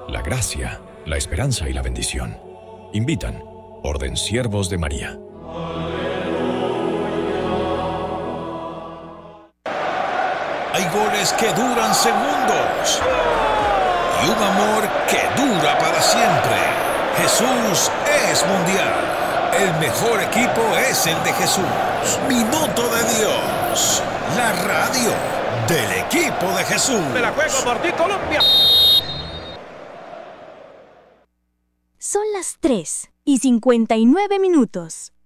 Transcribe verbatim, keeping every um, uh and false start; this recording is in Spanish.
la gracia, la esperanza y la bendición. Invitan Orden Siervos de María. Hay goles que duran segundos y un amor que dura para siempre. Jesús es mundial. El mejor equipo es el de Jesús. Minuto de Dios. La radio del equipo de Jesús. Me la juego por ti, Colombia. Son las tres y cincuenta y nueve minutos.